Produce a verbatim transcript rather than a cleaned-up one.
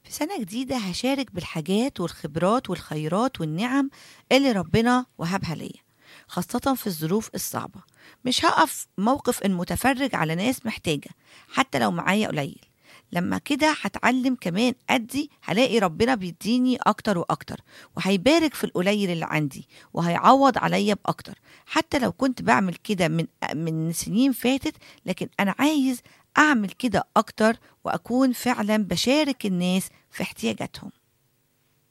في سنة جديدة هاشارك بالحاجات والخبرات والخيرات والنعم اللي ربنا وهبها ليا، خاصة في الظروف الصعبة. مش هقف موقف إن متفرج على ناس محتاجة حتى لو معايا قليل. لما كده هتعلم كمان أدي، هلاقي ربنا بيديني أكتر وأكتر، وهيبارك في القليل اللي عندي، وهيعوض عليا بأكتر. حتى لو كنت بعمل كده من من سنين فاتت، لكن أنا عايز أعمل كده أكتر، وأكون فعلا بشارك الناس في احتياجاتهم.